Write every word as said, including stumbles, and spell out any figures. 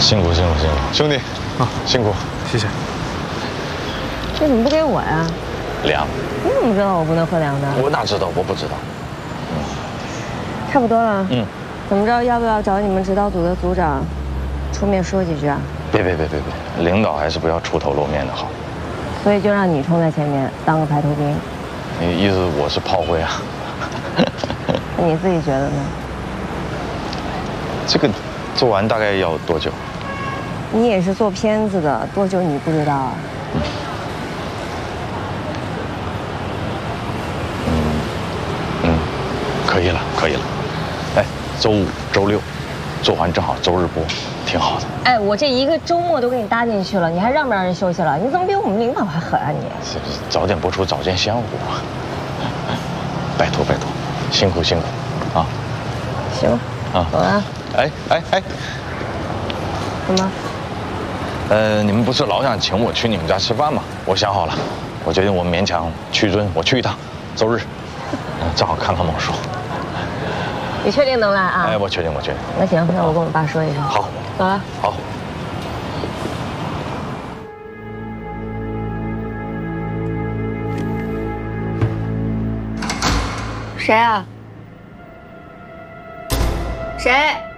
辛苦辛苦辛苦，兄弟啊，辛苦， 谢谢。 这怎么不给我呀？ 凉。 你怎么知道我不能喝凉的？ 我哪知道？我不知道。 嗯，差不多了。 嗯。 怎么着？要不要找你们指导组的组长出面说几句啊？ 别别别别别，领导还是不要出头露面的好。 所以就让你冲在前面当个排头兵。 你意思我是炮灰啊？ 那你自己觉得呢？ 这个做完大概要多久？ 你也是做片子的，多久你不知道啊？ 嗯嗯，可以了可以了。哎，周五、周六做完正好周日播，挺好的。 哎，我这一个周末都给你搭进去了，你还让不让人休息了？你怎么比我们领导还狠啊你？ 是不是早点播出早见香火？拜托拜托，辛苦辛苦，啊。 行，啊，走了。 哎哎哎， 怎么？ 呃，你们不是老想请我去你们家吃饭吗？我想好了，我决定我勉强屈尊，我去一趟，周日，嗯，正好看看猛兽。 你确定能来啊？ 哎，我确定，我确定。 那行，那我跟我爸说一声。 好， 走了。 好。 谁啊？谁？